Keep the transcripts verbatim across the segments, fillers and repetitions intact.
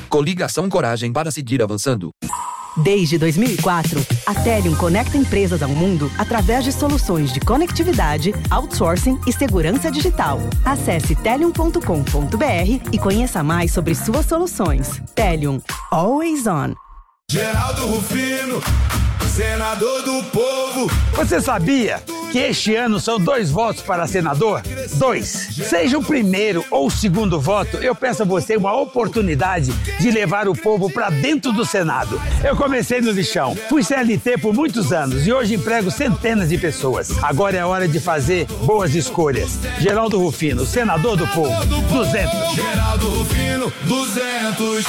Coligação Coragem para seguir avançando. Desde dois mil e quatro, a Telium conecta empresas ao mundo através de soluções de conectividade, outsourcing e segurança digital. Acesse telium ponto com ponto br e conheça mais sobre suas soluções. Telium, always on. Geraldo Rufino, senador do povo. Você sabia que este ano são dois votos para senador? Dois. Seja o primeiro ou o segundo voto, eu peço a você uma oportunidade de levar o povo para dentro do Senado. Eu comecei no lixão, fui C L T por muitos anos e hoje emprego centenas de pessoas. Agora é hora de fazer boas escolhas. Geraldo Rufino, senador do povo. duzentos. Geraldo Rufino, duzentos.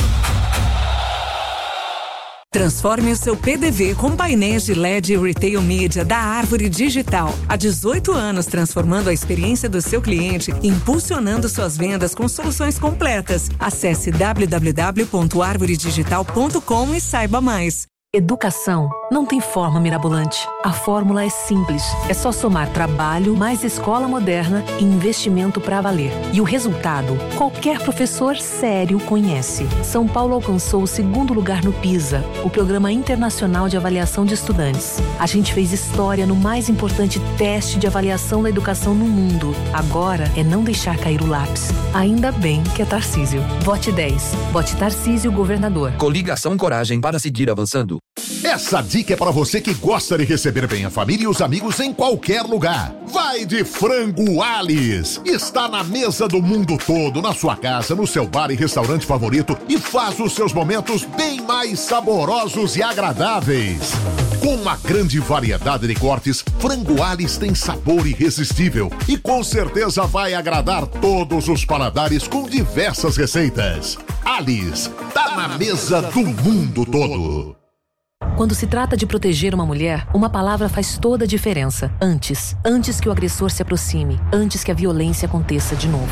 Transforme o seu P D V com painéis de L E D e Retail Media da Árvore Digital. Há dezoito anos transformando a experiência do seu cliente e impulsionando suas vendas com soluções completas. Acesse w w w ponto árvore digital ponto com e saiba mais. Educação não tem forma mirabolante. A fórmula é simples. É só somar trabalho, mais escola moderna e investimento pra valer. E o resultado, qualquer professor sério conhece. São Paulo alcançou o segundo lugar no PISA, o Programa Internacional de Avaliação de Estudantes. A gente fez história no mais importante teste de avaliação da educação no mundo. Agora é não deixar cair o lápis. Ainda bem que é Tarcísio. Vote dez. Vote Tarcísio, governador. Coligação Coragem para seguir avançando. Essa dica é para você que gosta de receber bem a família e os amigos em qualquer lugar. Vai de Frango Alice. Está na mesa do mundo todo, na sua casa, no seu bar e restaurante favorito e faz os seus momentos bem mais saborosos e agradáveis. Com uma grande variedade de cortes, Frango Alice tem sabor irresistível e com certeza vai agradar todos os paladares com diversas receitas. Alice, tá na mesa do mundo todo. Quando se trata de proteger uma mulher, uma palavra faz toda a diferença. Antes. Antes que o agressor se aproxime. Antes que a violência aconteça de novo.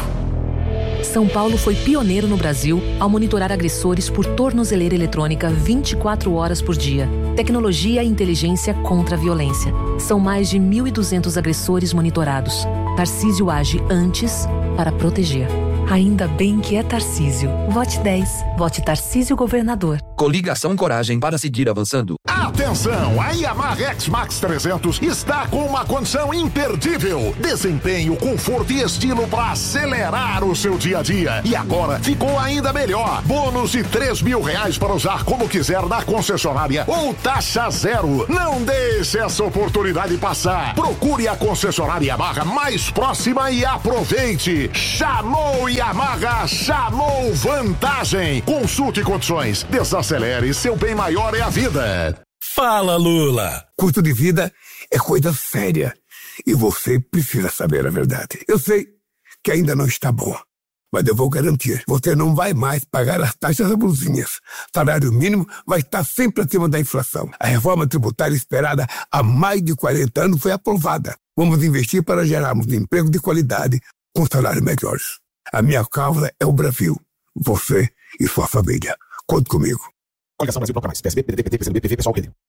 São Paulo foi pioneiro no Brasil ao monitorar agressores por tornozeleira eletrônica vinte e quatro horas por dia. Tecnologia e inteligência contra a violência. São mais de mil e duzentos agressores monitorados. Tarcísio age antes para proteger. Ainda bem que é Tarcísio. Vote dez. Vote Tarcísio, governador. Coligação Coragem para seguir avançando. Atenção, a Yamaha X-Max trezentos está com uma condição imperdível. Desempenho, conforto e estilo para acelerar o seu dia a dia. E agora ficou ainda melhor. Bônus de três mil reais para usar como quiser na concessionária ou taxa zero. Não deixe essa oportunidade passar. Procure a concessionária Yamaha mais próxima e aproveite. Chamou Yamaha, chamou vantagem. Consulte condições. Desacelere, seu bem maior é a vida. Fala, Lula! Custo de vida é coisa séria e você precisa saber a verdade. Eu sei que ainda não está bom, mas eu vou garantir, você não vai mais pagar as taxas abusivas. Salário mínimo vai estar sempre acima da inflação. A reforma tributária esperada há mais de quarenta anos foi aprovada. Vamos investir para gerarmos emprego de qualidade com salários melhores. A minha causa é o Brasil, você e sua família. Conte comigo. Coligação Brasil Bloco Mais. P S B, P D T, P T, P C D B, P V, Pessoal, P D.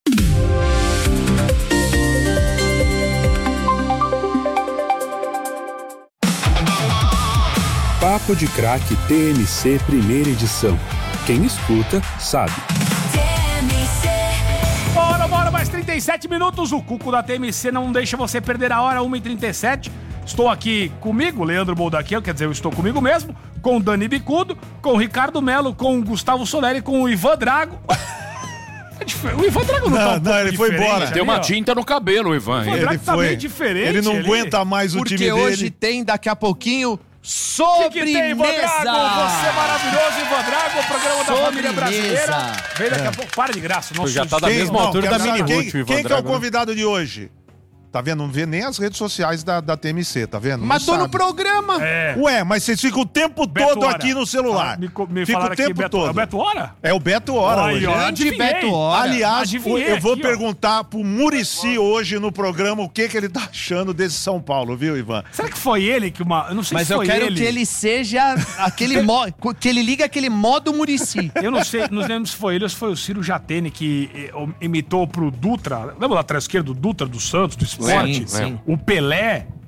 Papo de Craque T M C primeira edição. Quem escuta, sabe. T M C. Bora, bora, mais trinta e sete minutos. O Cuco da T M C não deixa você perder a hora, uma e trinta e sete. Estou aqui comigo, Leandro Boldaquiel, quer dizer, eu estou comigo mesmo, com o Dani Bicudo, com o Ricardo Melo, com o Gustavo Soleri, com o Ivan Drago. O Ivan Drago não, não tá um Não, ele foi embora. Tem uma tinta no cabelo, o Ivan. O Ivan Drago ele tá foi. meio diferente. Ele não ali. aguenta mais o Porque time dele. Porque hoje tem, daqui a pouquinho, sobremesa. Que que tem, Ivan Drago? Você é maravilhoso, Ivan Drago, o programa da família brasileira. Vem daqui é. a pouco, para de graça. Nosso já tá da quem, mesma não, altura da Mini Quem, Ruth, o Ivan quem Drago, que é o né? convidado de hoje? Tá vendo? Não vê nem as redes sociais da, da T M C, tá vendo? Mas não tô sabe. no programa. É. Ué, mas vocês ficam o tempo Beto todo Hora. aqui no celular. Ah, me, me Fica o aqui, tempo Beto, todo. É o Beto Hora? É o Beto Hora Ai, hoje. ó, Grande adivinhei. Beto Hora. Aliás, Adivinhei eu vou aqui, perguntar pro Muricy hoje no programa o que, que ele tá achando desse São Paulo, viu, Ivan? Será que foi ele que uma... Eu não sei Mas se eu foi quero ele. que ele seja aquele modo, que ele liga aquele modo Muricy. Eu não sei, não lembro se foi ele ou se foi o Ciro Jatene que eh, imitou pro Dutra. Lembra o lateral esquerdo do Dutra, do Santos, do Esporte? Sim, sim. O Pelé.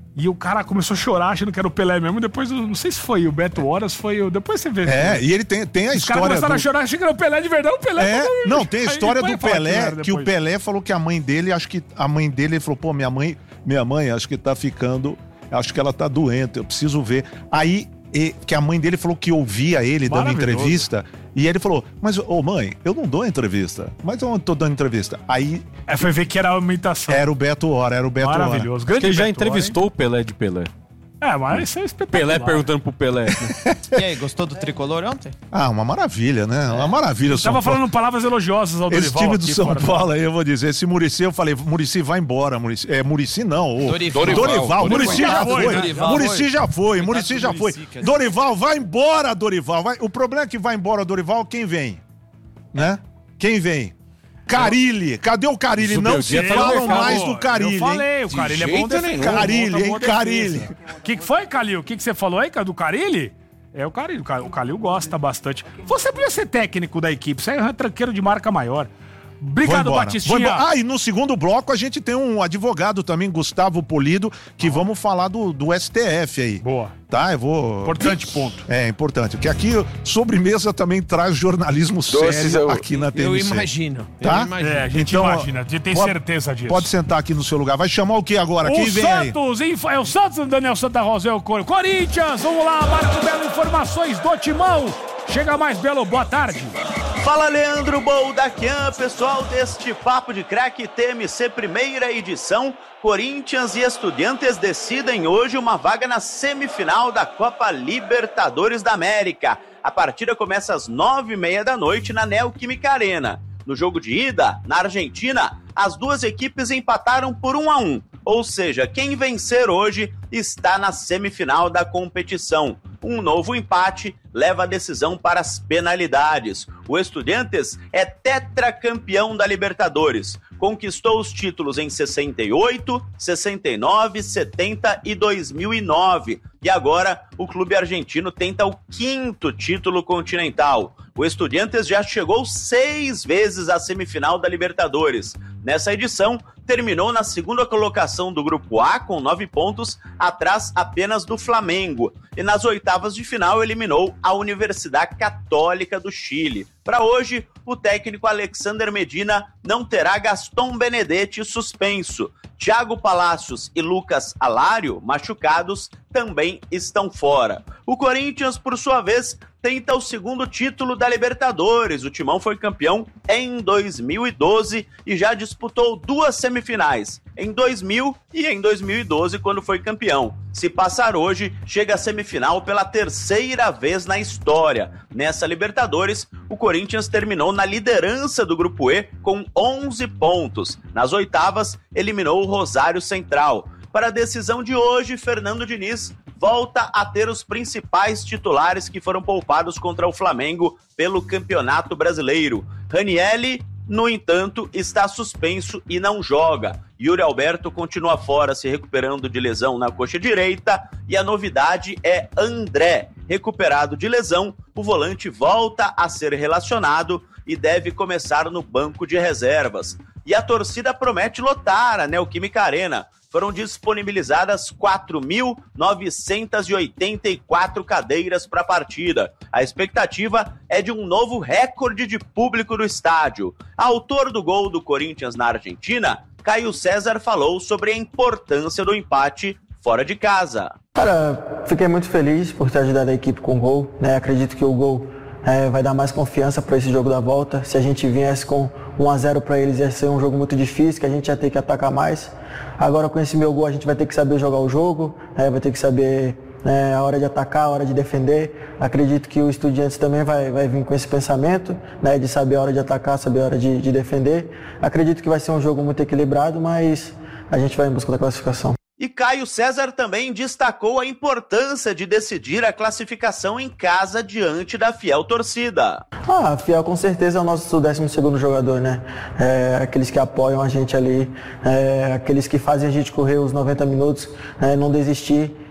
E o cara começou a chorar achando que era o Pelé mesmo. Depois, não sei se foi o Beto Horas, foi o... Depois você vê. É, e ele tem, tem a Os história. Os caras começaram do... a chorar, achando que era o Pelé de verdade. O Pelé... É, tava... não, tem a história Aí, do Pelé, que, que o Pelé falou que a mãe dele, acho que a mãe dele, ele falou, pô, minha mãe, minha mãe, acho que tá ficando, acho que ela tá doente, eu preciso ver. Aí, e, que a mãe dele falou que ouvia ele dando entrevista, e ele falou, mas, ô mãe, eu não dou entrevista, mas eu tô dando entrevista. Aí... É, foi ver que era a imitação. Era o Beto Hora, era o Beto Hora. Maravilhoso. Grande Ele já Beto entrevistou Hora, o Pelé de Pelé. É, mas isso é espetacular. Pelé perguntando pro Pelé. E aí, gostou do tricolor ontem? Ah, uma maravilha, né? Uma maravilha. Tava São falando palavras elogiosas ao Esse Dorival. time do aqui, São fora, Paulo aí, eu vou dizer, esse Muricy, eu falei, Muricy vai embora, Muricy. É, Muricy não, o Dorival. Dorival, Dorival. Muricy já foi, Dorival. Muricy já foi, Muricy já foi. Dorival, vai embora, Dorival. Vai. O problema é que vai embora, Dorival, quem vem? Né? Quem vem? Carilli, cadê o Carilli? Não se falam mais do Carilli. Eu falei, hein? o Carilli é bom defender. Carilli, hein? Carilli. O que, que foi, Calil? O que, que você falou aí, cara, do Carilli? É o Carilli. O Calil gosta bastante. Você podia ser técnico da equipe, você é um tranqueiro de marca maior. Obrigado, Batistinha. Ah, e no segundo bloco a gente tem um advogado também, Gustavo Polido, que ah. vamos falar do, do S T F aí. Boa. Tá, eu vou... Importante ponto. É, importante. Porque aqui, sobremesa também traz jornalismo sério eu, aqui na T V C. Eu imagino. Tá? Eu imagino. É, a gente então, imagina, a gente tem pode, certeza disso. Pode sentar aqui no seu lugar. Vai chamar o que agora? O Quem vem Santos, aí? É o Santos, Daniel Santa Rosa, é o Cor... Corinthians, vamos lá, Marco Belo, informações do Timão. Chega mais, Belo, boa tarde. Fala, Leandro Boldaquian, pessoal deste Papo de Craque T M C primeira edição. Corinthians e Estudiantes decidem hoje uma vaga na semifinal da Copa Libertadores da América. A partida começa às nove e meia da noite na Neoquímica Arena. No jogo de ida, na Argentina, as duas equipes empataram por um a um. Ou seja, quem vencer hoje está na semifinal da competição. Um novo empate leva a decisão para as penalidades. O Estudiantes é tetracampeão da Libertadores. Conquistou os títulos em sessenta e oito, sessenta e nove, setenta e dois mil e nove. E agora o clube argentino tenta o quinto título continental. O Estudiantes já chegou seis vezes à semifinal da Libertadores. Nessa edição, terminou na segunda colocação do Grupo A com nove pontos, atrás apenas do Flamengo. E nas oitavas de final eliminou a Universidade Católica do Chile. Para hoje, o técnico Alexander Medina não terá Gaston Benedetti suspenso. Thiago Palacios e Lucas Alário, machucados, também estão fora. O Corinthians, por sua vez, tenta o segundo título da Libertadores. O Timão foi campeão em dois mil e doze e já disputou duas semifinais, em dois mil e em dois mil e doze, quando foi campeão. Se passar hoje, chega à semifinal pela terceira vez na história. Nessa Libertadores, o Corinthians terminou na liderança do Grupo E com onze pontos. Nas oitavas, eliminou o Rosário Central. Para a decisão de hoje, Fernando Diniz volta a ter os principais titulares que foram poupados contra o Flamengo pelo Campeonato Brasileiro. Ranielli, no entanto, está suspenso e não joga. Yuri Alberto continua fora, se recuperando de lesão na coxa direita. E a novidade é André. Recuperado de lesão, o volante volta a ser relacionado e deve começar no banco de reservas. E a torcida promete lotar a Neoquímica Arena. Foram disponibilizadas quatro mil novecentas e oitenta e quatro cadeiras para a partida. A expectativa é de um novo recorde de público no estádio. Autor do gol do Corinthians na Argentina, Caio César falou sobre a importância do empate fora de casa. Cara, fiquei muito feliz por ter ajudado a equipe com o gol, né? Acredito que o gol é, vai dar mais confiança para esse jogo da volta. Se a gente viesse com um a zero para eles, ia ser um jogo muito difícil, que a gente ia ter que atacar mais. Agora, com esse meu gol, a gente vai ter que saber jogar o jogo, é, vai ter que saber é, a hora de atacar, a hora de defender. Acredito que o Estudiantes também vai, vai vir com esse pensamento, né, de saber a hora de atacar, saber a hora de, de defender. Acredito que vai ser um jogo muito equilibrado, mas a gente vai em busca da classificação. E Caio César também destacou a importância de decidir a classificação em casa diante da fiel torcida. Ah, a fiel com certeza é o nosso décimo segundo jogador, né? É, aqueles que apoiam a gente ali, é, aqueles que fazem a gente correr os noventa minutos, é, não desistir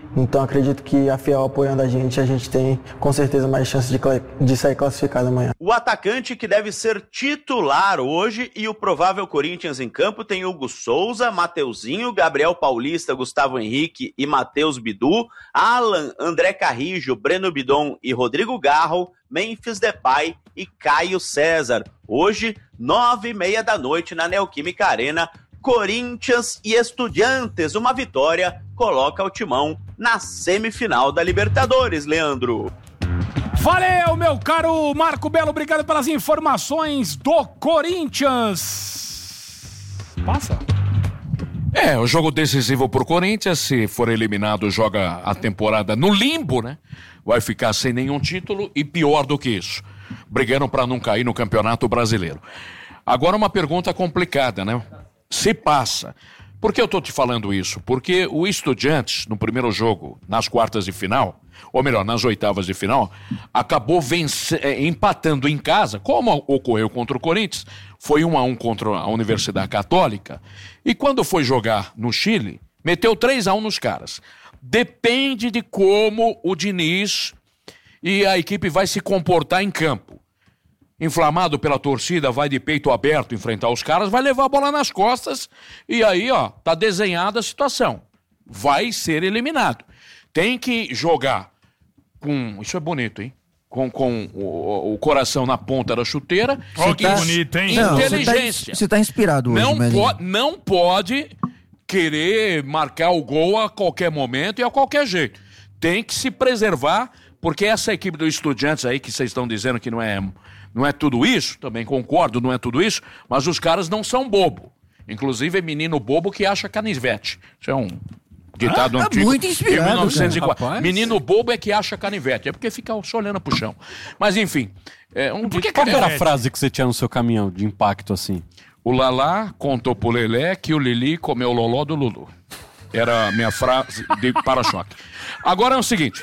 Então acredito que a Fiel apoiando a gente, a gente tem com certeza mais chance de, de sair classificado amanhã. O atacante que deve ser titular hoje e o provável Corinthians em campo tem Hugo Souza, Mateuzinho, Gabriel Paulista, Gustavo Henrique e Matheus Bidu, Alan, André Carrijo, Breno Bidon e Rodrigo Garro, Memphis Depay e Caio César. Hoje, nove e meia da noite na Neoquímica Arena, Corinthians e Estudiantes. Uma vitória coloca o Timão na semifinal da Libertadores, Leandro. Valeu, meu caro Marco Belo, obrigado pelas informações do Corinthians. Passa. É, o jogo decisivo pro Corinthians, se for eliminado, joga a temporada no limbo, né? Vai ficar sem nenhum título e pior do que isso, brigando para não cair no Campeonato Brasileiro. Agora uma pergunta complicada, né? Se passa. Por que eu tô te falando isso? Porque o Estudiantes, no primeiro jogo, nas quartas de final, ou melhor, nas oitavas de final, acabou vence... empatando em casa, como ocorreu contra o Corinthians, foi um a um contra a Universidade Católica, e quando foi jogar no Chile, meteu três a um nos caras. Depende de como o Diniz e a equipe vai se comportar em campo. Inflamado pela torcida, vai de peito aberto enfrentar os caras, vai levar a bola nas costas e aí, ó, tá desenhada a situação. Vai ser eliminado. Tem que jogar com... Isso é bonito, hein? Com, com o, o coração na ponta da chuteira. Ó, que bonito, hein? Inteligência. Você tá, tá inspirado hoje, não, Melinho. po- não pode querer marcar o gol a qualquer momento e a qualquer jeito. Tem que se preservar, porque essa equipe do Estudiantes aí, que vocês estão dizendo que não é... Não é tudo isso, também concordo, não é tudo isso, mas os caras não são bobo. Inclusive é menino bobo que acha canivete. Isso é um ditado ah, antigo. Muito inspirado, de mil novecentos e quatro. cara. Menino bobo é que acha canivete. É porque fica só olhando pro chão. Mas enfim. É um Por que Qual que era a frase que você tinha no seu caminhão de impacto assim? O Lalá contou pro Lelé que o Lili comeu o loló do Lulu. Era a minha frase de para-choque. Agora é o seguinte.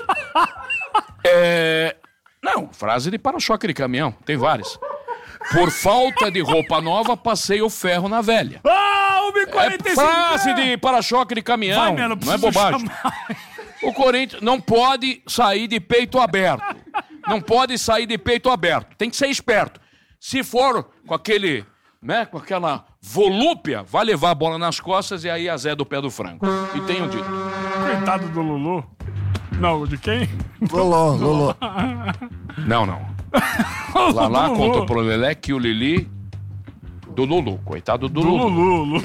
É... Não, frase de para-choque de caminhão, tem várias. Por falta de roupa nova, passei o ferro na velha. Ah, o B quarenta e cinco! É frase de para-choque de caminhão, Vai, Melo, não é bobagem. chamar. O Corinthians não pode sair de peito aberto. Não pode sair de peito aberto. Tem que ser esperto. Se for com aquele, né, com aquela volúpia, vai levar a bola nas costas e aí a Zé do pé do frango. E tenho dito. Coitado do Lulu. Não, de quem? Loló, Loló. Não, não. Lá lá contou pro Lelé que o Lili do Lulu, coitado do, Do Lulu. Lulu, Lulu.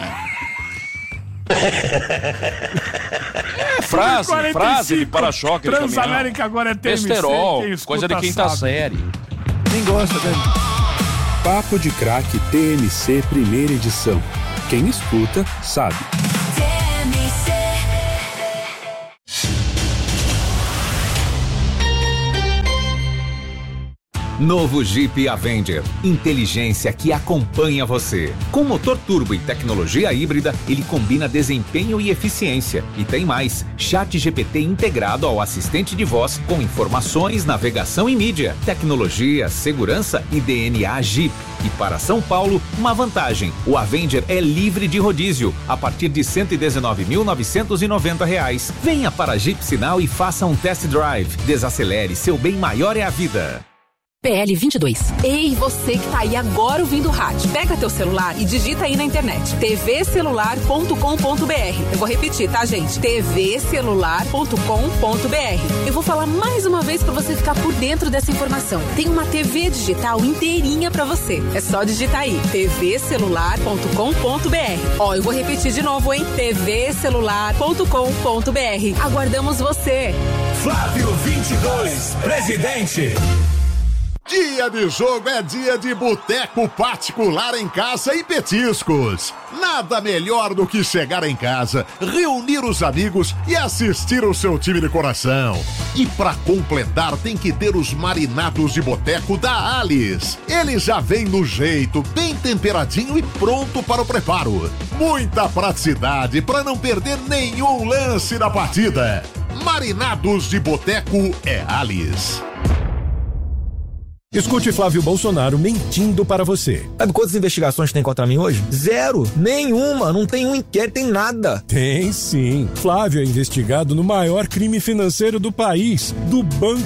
É frase, quarenta e frase de cinco, para-choque de caminhão. Transamérica agora é T M C, Besterol, quem escuta coisa de quinta sabe. série. Quem gosta dele? Papo de Craque T M C Primeira Edição. Quem escuta, sabe. Novo Jeep Avenger. Inteligência que acompanha você. Com motor turbo e tecnologia híbrida, ele combina desempenho e eficiência. E tem mais. Chat G P T integrado ao assistente de voz com informações, navegação e mídia. Tecnologia, segurança e D N A Jeep. E para São Paulo, uma vantagem. O Avenger é livre de rodízio, a partir de cento e dezenove mil novecentos e noventa reais. Venha para Jeep Sinal e faça um test drive. Desacelere, seu bem maior é a vida. P L vinte e dois. Ei, você que tá aí agora ouvindo o rádio. Pega teu celular e digita aí na internet. t v celular ponto com ponto b r. Eu vou repetir, tá, gente? t v celular ponto com ponto b r. Eu vou falar mais uma vez pra você ficar por dentro dessa informação. Tem uma T V digital inteirinha pra você. É só digitar aí. t v celular ponto com ponto b r. Ó, eu vou repetir de novo, hein? t v celular ponto com ponto b r. Aguardamos você. Flávio vinte e dois, presidente. Dia de jogo é dia de boteco particular em casa e petiscos. Nada melhor do que chegar em casa, reunir os amigos e assistir o seu time de coração. E pra completar tem que ter os marinados de boteco da Alice. Ele já vem no jeito, bem temperadinho e pronto para o preparo. Muita praticidade para não perder nenhum lance da partida. Marinados de boteco é Alice. Escute Flávio Bolsonaro mentindo para você. Sabe quantas investigações tem contra mim hoje? Zero. Nenhuma. Não tem um inquérito, tem nada. Tem sim. Flávio é investigado no maior crime financeiro do país, do Banco